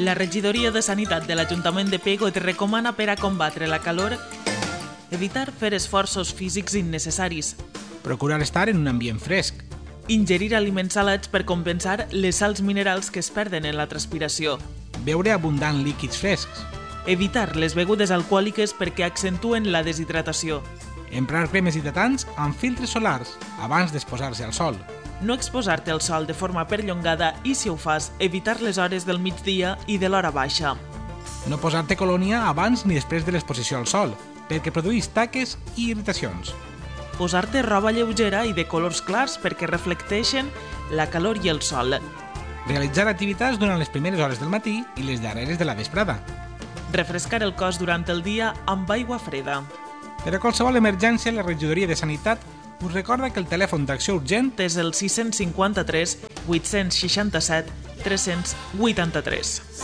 La regidoria de Sanitat de l'Ajuntament de Pego et recomana per a combatre la calor evitar fer esforços físics innecessaris, Procurar estar en un ambient fresc, ingerir aliments salats per compensar les sals minerals que es perden en la transpiració, beure abundant líquids frescs, evitar les begudes alcohòliques perquè accentuen la deshidratació, emprar cremes hidratants amb filtres solars abans d'exposar-se al sol, no exposar-te al sol de forma perllongada i, si ho fas, evitar les hores del migdia i de l'hora baixa. no posar-te colònia abans ni després de l'exposició al sol, perquè produeix taques i irritacions. Posar-te roba lleugera i de colors clars perquè reflecteixen la calor i el sol. Realitzar activitats durant les primeres hores del matí i les darreres de la vesprada. Refrescar el cos durant el dia amb aigua freda. Per a qualsevol emergència, la regidoria de Sanitat us recorda que el telèfon d'acció urgent És el 653 867 383.